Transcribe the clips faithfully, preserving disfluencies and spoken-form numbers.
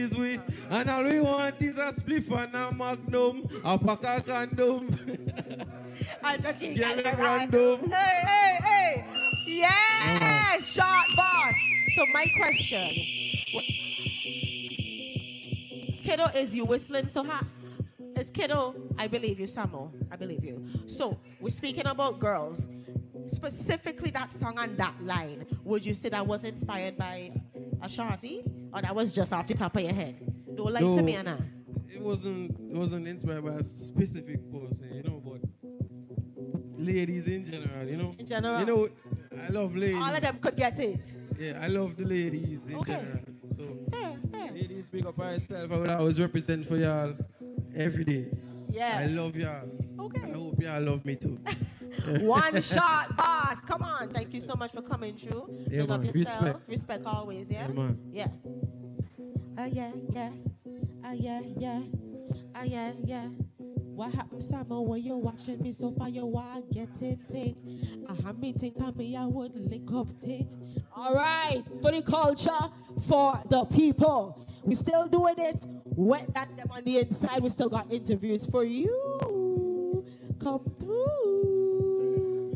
is we, and all we want is a spliff and a magnum, a pack of condom. And a chicken Get it random. random. Hey, hey, hey. Yes, short boss. So my question, what- Kiddo, is you whistling so hot? Is Kiddo, I believe you, Samo. I believe you. So we're speaking about girls. Specifically that song and that line. Would you say that was inspired by a shorty? Or that was just off the top of your head? Don't lie to me, Anna. It wasn't, it wasn't inspired by a specific person, you know, but ladies in general, you know. In general. You know, I love ladies. All of them could get it. Yeah, I love the ladies in Okay. general. So, Fair, fair. ladies, speak up for yourself. I will always represent for y'all every day. Yeah. I love y'all. Okay. And I hope y'all love me too. One shot, boss. Come on. Thank you so much for coming through. Yeah, Big up man. yourself. Respect. Respect always, yeah? Yeah, man. Yeah. Ah, yeah, yeah. Ah, yeah, yeah. Ah, yeah, yeah. What happened, Samo, when you're watching me so far? You are getting thing. I have me think of me, I would lick up thing. All right. For the culture, for the people. We still doing it. Wet that them on the inside. We still got interviews for you. Come through.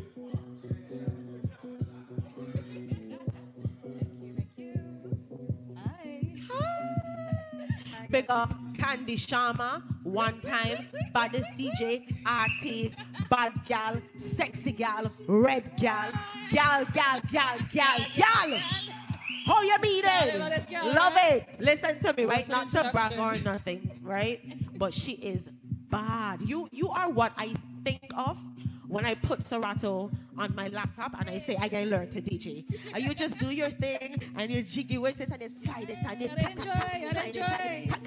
Big up Candy Sharma, one time, baddest D J, artist, bad gal, sexy gal, red gal, gal, gal, gal, gal, gal. How you mean it? Love it. Listen to me, right? Not to brag or nothing, right? But she is bad. You you are what I think of when I put Serato on my laptop and I say I can learn to D J. And you just do your thing and you jiggy with it and you slide it and you I'd enjoy, I'd enjoy.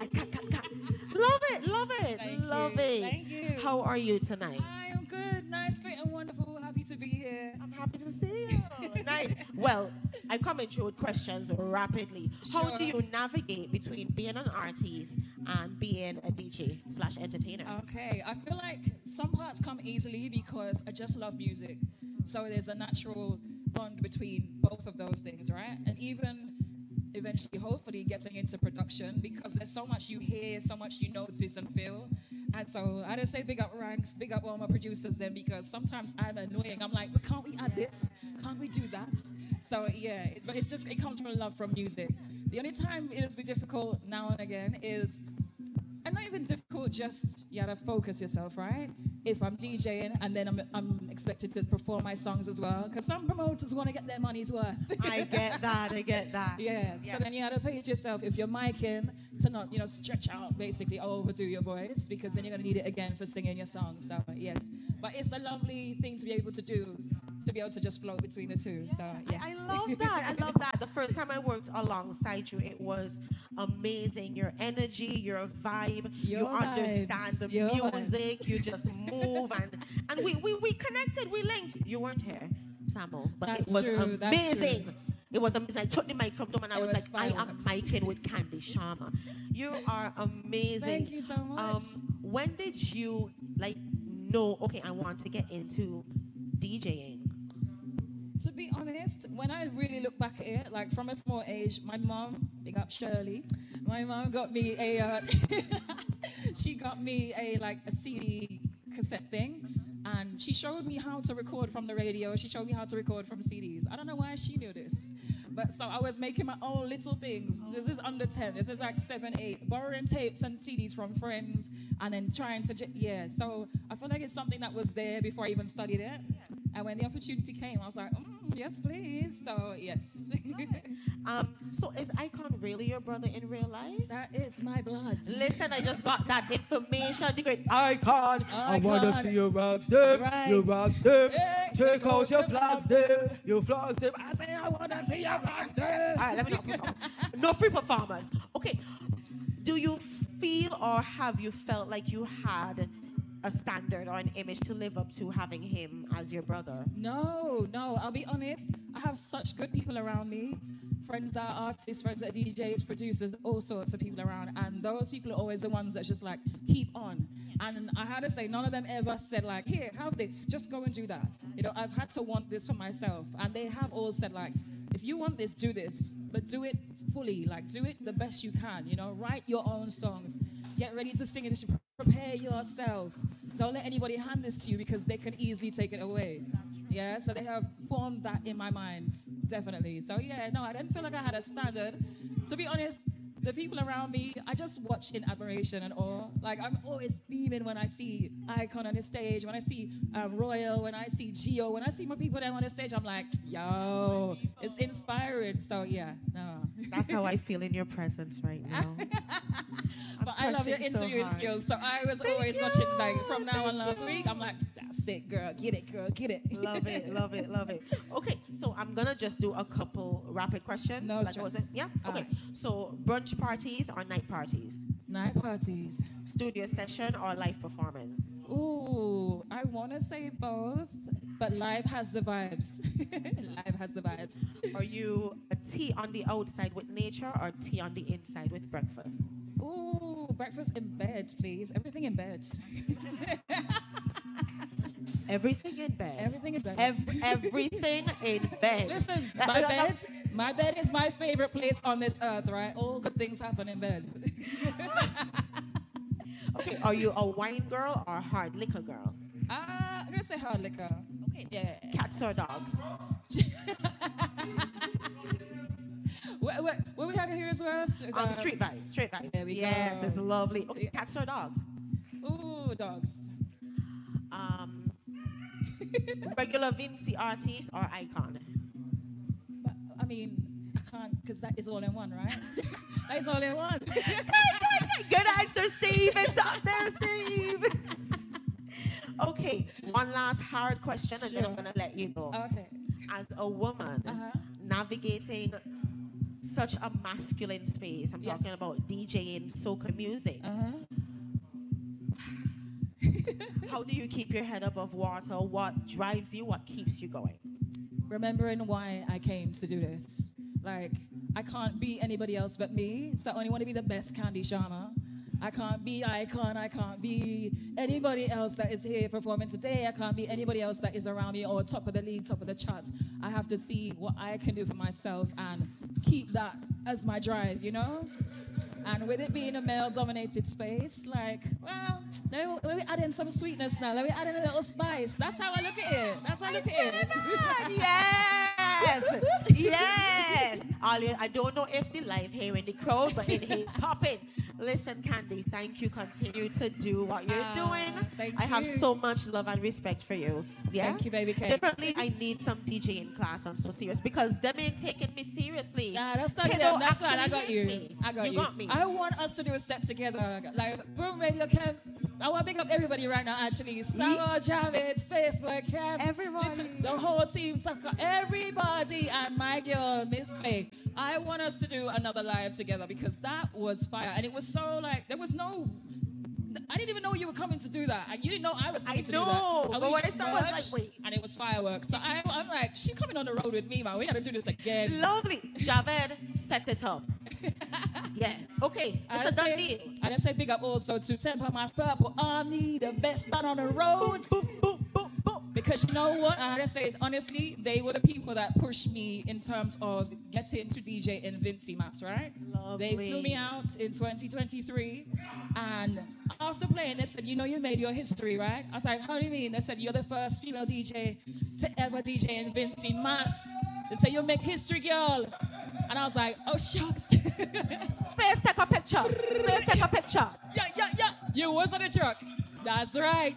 Love it, love it, Thank love you, it. thank you. How are you tonight? I am good, nice, great, and wonderful. Happy to be here. I'm happy to see you. Nice. Well, I come in through with questions rapidly. How Sure. do you navigate between being an artist and being a D J slash entertainer? Okay, I feel like some parts come easily because I just love music. So there's a natural bond between both of those things, right? And even eventually, hopefully, getting into production because there's so much you hear, so much you notice and feel. And so I just say big up ranks, big up all my producers then because sometimes I'm annoying. I'm like, but can't we add this? Can't we do that? So yeah, it, but it's just, it comes from love from music. The only time it'll be difficult now and again is, and not even difficult, just you gotta focus yourself, right? If I'm DJing and then I'm, I'm expected to perform my songs as well, because some promoters want to get their money's worth. I get that, I get that. Yeah, Yeah. so then you gotta pace yourself if you're micing to not, you know, stretch out, basically overdo your voice, because then you're gonna need it again for singing your song. So yes, but it's a lovely thing to be able to do, to be able to just float between the two. So yes. I love that. I love that. The first time I worked alongside you, it was amazing. Your energy, your vibe, you Your understand vibes, the your music, you just move and and we, we we connected, we linked. You weren't here, Samo, but That's it was true, that's amazing. true. It was amazing. I took the mic from them and I It was, was like, I am fireworks. micing with Candy Sharma. You are amazing. Thank you so much. Um, when did you like know, okay, I want to get into DJing? To be honest, when I really look back at it, like from a small age, my mom, big up Shirley, my mom got me a, uh, she got me a like a C D cassette thing, and she showed me how to record from the radio. She showed me how to record from C Ds. I don't know why she knew this, but so I was making my own little things. This is under ten. This is like seven, eight, borrowing tapes and C Ds from friends, and then trying to, j- yeah. So I feel like it's something that was there before I even studied it. And when the opportunity came, I was like, mm, yes, please. So, yes. Um, so is Icon really your brother in real life? That is my blood. Listen, I just got that information. The great Icon. I wanna Icon. see your rock step, Right. your rock step. Hey, Take go out your to flag flag step, your flag step. I say I wanna see your flag step. All right, let me not perform. No free performers. Okay. Do you feel or have you felt like you had a standard or an image to live up to having him as your brother? No, no, I'll be honest. I have such good people around me. Friends that are artists, friends that are D Js, producers, all sorts of people around. And those people are always the ones that just like, keep on. And I had to say, none of them ever said like, here, have this, just go and do that. You know, I've had to want this for myself. And they have all said like, if you want this, do this. But do it fully. Like, do it the best you can, you know? Write your own songs. Get ready to sing it. Prepare yourself. Don't let anybody hand this to you because they can easily take it away. Yeah, so they have formed that in my mind, definitely. So yeah, no, I didn't feel like I had a standard. To be honest, the people around me, I just watch in admiration and awe. Like, I'm always beaming when I see Icon on the stage, when I see um, Royal, when I see Gio, when I see my people there on the stage, I'm like, yo, it's inspiring. So yeah, no. That's how I feel in your presence right now. But I love your interviewing so skills. So I was Thank always you. watching, like, from now on last week, I'm like, that's it, girl. Get it, girl. Get it. Love it, love it, love it. Okay, so I'm gonna just do a couple rapid questions. No like stress. was it? Yeah. All Okay. right. So brunch parties or night parties? Night parties. Studio session or live performance? Ooh, I want to say both, but live has the vibes. Live has the vibes. Are you a tea on the outside with nature or tea on the inside with breakfast? Ooh, breakfast in bed, please. Everything in bed. Everything in bed. Everything in bed. Ev- everything in bed. Listen, Uh, my uh, bed, my bed is my favorite place on this earth, right? All good things happen in bed. Okay, are you a wine girl or a hard liquor girl? Uh, I'm gonna say hard liquor. Okay. Yeah. Cats or dogs? what, what, what we have here as well? On Uh, street vibes, street vibes. There we yes, go. it's lovely. Okay, cats or dogs? Ooh, dogs. Um, regular Vinci artist or icon? But, I mean, I can't, because that is all in one, right? That is all in one. Good answer, Steve. It's up there, Steve. Okay, one last hard question, and then I'm Sure. gonna let you go. Okay. As a woman Uh-huh. navigating such a masculine space, I'm Yes. talking about DJing soca music. Uh-huh. How do you keep your head above water? What drives you? What keeps you going? Remembering why I came to do this. Like, I can't be anybody else but me, so I only want to be the best Candy Sharma. I can't be Icon. I can't be anybody else that is here performing today. I can't be anybody else that is around me or top of the league, top of the charts. I have to see what I can do for myself and keep that as my drive, you know? And with it being a male-dominated space, like, well, let me, let me add in some sweetness now. Let me add in a little spice. That's how I look at it. That's how I look at it. Yes, yes. Ali, I don't know if the live here in the crowd, but it hit popping. Listen, Candy, thank you. Continue to do what you're Ah, doing. thank I have you. so much love and respect for you. Yeah. Thank you, baby cakes. Definitely, I need some DJing class. I'm so serious because them ain't taking me seriously. Nah, that's not Kiddo them. That's right. I actually got hates you. me. I got you. You got me. I want us to do a set together. Like, Boom Radio Camp. I want to pick up everybody right now, actually. Sarah, Javid, Spaceboy, Camp. Everybody. Listen, the whole team, Tucker, everybody, and my girl, Miss Faye. I want us to do another live together because that was fire. And it was so, like, there was no... I didn't even know you were coming to do that. And you didn't know I was coming I to know, do that. And but we when just I saw it, I was like, merged, wait. and it was fireworks. So I, I'm like, she coming on the road with me, man. We got to do this again. Lovely. Javed, set it up. Yeah. Okay. I It's a done say, deal. I just say big up also to Temper Mass Purple Army, the best man on the road. Boop, boop, boop, boop. Because you know what? I just say honestly, they were the people that pushed me in terms of getting to D J in Vinci Mass, right? Lovely. They flew me out in twenty twenty-three, and after playing, they said, "You know, you made your history, right?" I was like, "How do you mean?" They said, "You're the first female D J to ever D J in Vinci Mass." They said, "You make history, girl." And I was like, "Oh shucks." Space, take a picture. Space, take a picture. Yeah, yeah, yeah. You was on the truck. That's right.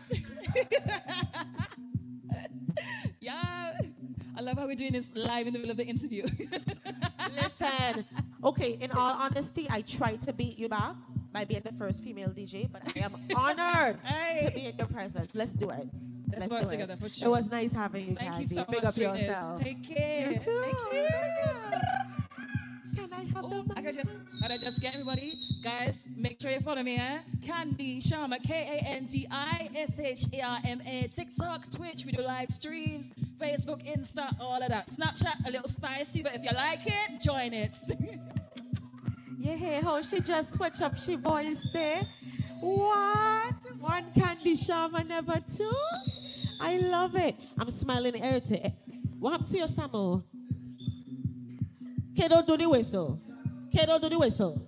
Yeah. I love how we're doing this live in the middle of the interview. Listen. Okay, in all honesty, I tried to beat you back by being the first female D J, but I am honored Hey. to be in your presence. Let's do it. Let's work do it. together, for It sure. was nice having you, Thank Candy. you so Big much, up sweetness. yourself. Take care. You too. Thank you. Can I have Oh, the I could just, I just get everybody, guys. Make sure you follow me, eh? Candy Sharma, K A N D I S H A R M A. TikTok, Twitch, we do live streams, Facebook, Insta, all of that. Snapchat, a little spicy, but if you like it, join it. You hear how she just switch up she voice there? What? One Candy Sharma, never two? I love it. I'm smiling ear to ear. What happened to your Samuel? Okay, don't do the whistle. Kato, do the whistle.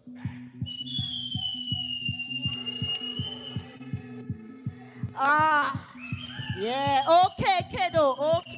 Ah, yeah. Okay, Kato. Okay.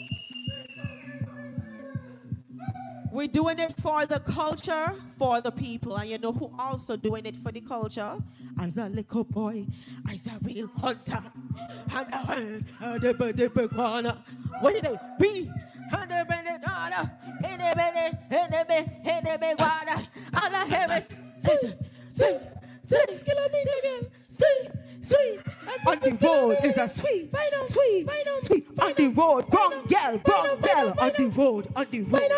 We're doing it for the culture, for the people. And you know who also doing it for the culture? As a little boy, as a real hunter. And I heard, uh, the big, the big one. What did they be? And the big daughter, and the big, and the big, and the big water. And I hear it. Sweet, sweet, sweet, sweet, sweet, sweet. On the road is a sweet, sweet, sweet. On the road, brown girl, brown girl. On the road, on the road.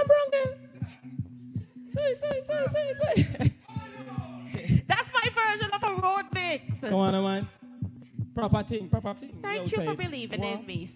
Say, say, say, say, say. That's my version of a road mix. Come on, man. Proper thing, proper thing. Thank you for believing in me, sir.